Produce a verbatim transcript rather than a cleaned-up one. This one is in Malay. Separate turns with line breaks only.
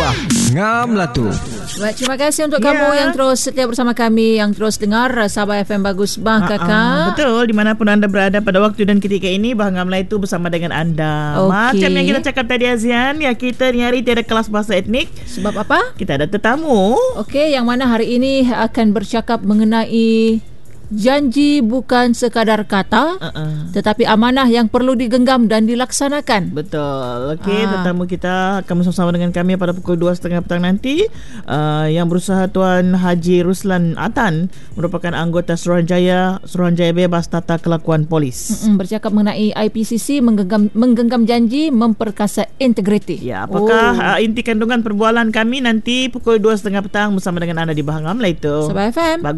Bah ngam lah tu.
Baik, terima kasih untuk
Ya.
kamu yang terus setia bersama kami, yang terus dengar Sabah F M Bagus Bah
Ah,
kakak.
ah, betul, dimanapun anda berada pada waktu dan ketika ini, Bah Ngamla itu bersama dengan anda.
Okey.
Macam yang kita cakap tadi Azian, ya kita ni hari tiada kelas bahasa etnik.
Sebab apa?
Kita ada tetamu.
Okey, yang mana hari ini akan bercakap mengenai janji bukan sekadar kata,
Uh-uh.
tetapi amanah yang perlu digenggam dan dilaksanakan.
Betul. Okey,
Ah.
tetamu kita akan bersama-sama dengan kami pada pukul dua tiga puluh petang nanti. Uh, yang berusaha Tuan Haji Ruslan Atan, merupakan anggota Suruhanjaya Suruhanjaya Bebas Tata Kelakuan Polis.
Mm-mm, bercakap mengenai I P C C menggenggam, menggenggam janji memperkasa integriti.
Ya, apakah
Oh.
uh, inti kandungan perbualan kami nanti pukul dua tiga puluh petang bersama dengan anda di Bah Ngamla itu.
Sabah F M.
Bagus.